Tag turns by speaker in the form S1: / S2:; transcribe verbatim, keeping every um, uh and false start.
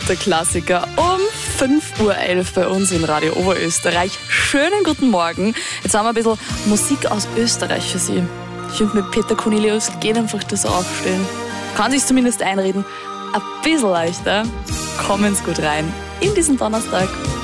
S1: absoluter Klassiker. Um fünf Uhr elf bei uns in Radio Oberösterreich. Schönen guten Morgen. Jetzt haben wir ein bisschen Musik aus Österreich für Sie. Ich finde, mit Peter Cornelius geht einfach das Aufstehen. Kann sich zumindest einreden. Ein bisschen leichter. Kommen Sie gut rein in diesen Donnerstag.